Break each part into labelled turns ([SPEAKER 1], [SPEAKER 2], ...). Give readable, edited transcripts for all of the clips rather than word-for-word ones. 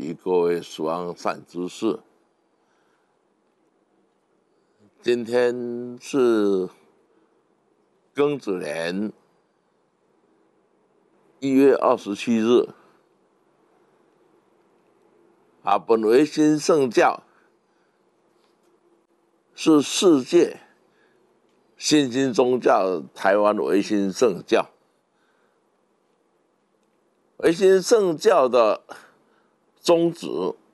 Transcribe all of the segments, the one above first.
[SPEAKER 1] 及各位十方善知识。今天是庚子年1月27日，本维新圣教是世界新兴宗教台湾维新圣教。维新圣教的宗旨，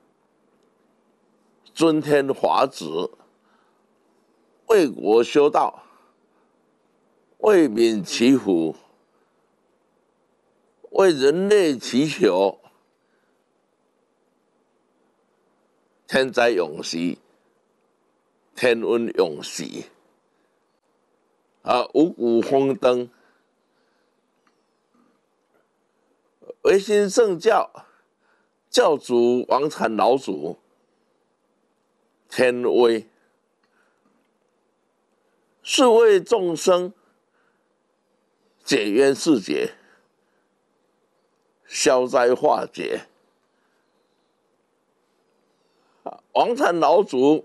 [SPEAKER 1] 尊天华旨，为国修道，为民祈福，为人类祈求天灾永息，天温永息，五谷丰登。维新圣教教主王禅老祖天威，是为众生解冤释结，消灾化解。王禅老祖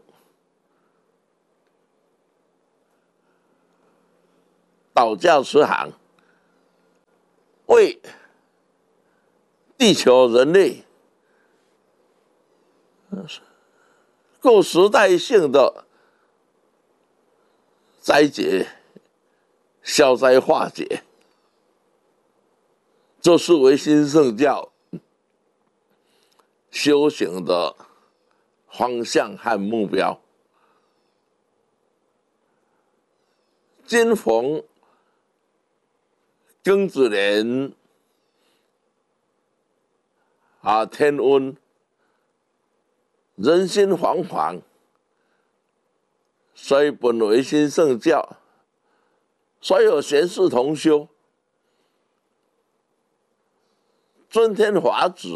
[SPEAKER 1] 导教慈航，为地球人类各时代性的灾劫消灾化解，这是维新圣教修行的方向和目标。今逢庚子年天温，人心惶惶，所以本维新圣教所有贤士同修尊天华旨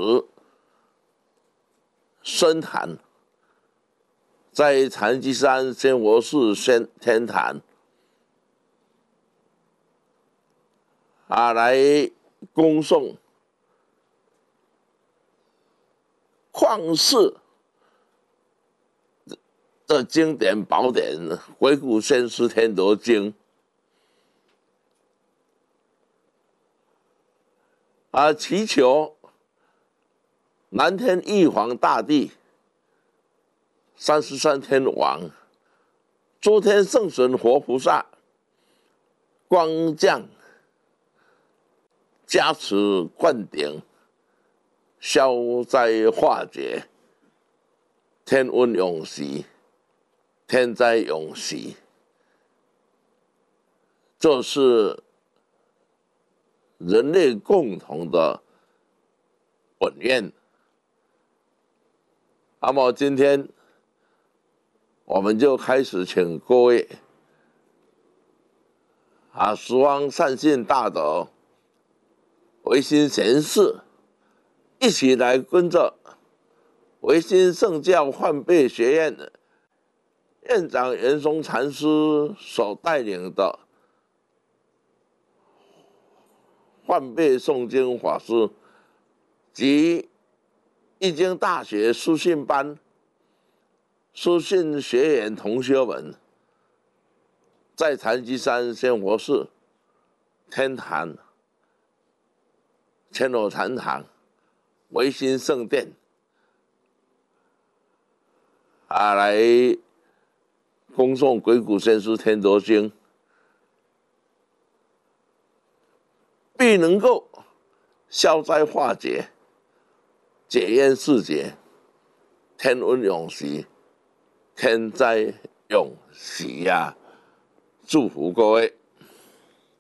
[SPEAKER 1] 深坛，在禅机山仙佛寺天坛来恭送旷世的经典宝典《鬼谷先师天德经》祈求南天玉皇大帝、33天王、诸天圣神活菩萨光降加持灌顶，消灾化解，天温永息，天灾永息。这是人类共同的本愿。那么今天我们就开始请各位十方善信大德、维新贤士一起来跟着维新圣教换辈学院的院长袁松禅师所带领的换辈诵经法师及易经大学书信班书信学员同学们，在禅机山仙佛寺天坛千罗禅堂维新圣殿来恭诵鬼谷先师天德经，必能够消灾化解，解冤释结，天温永息，天灾永息呀！祝福各位。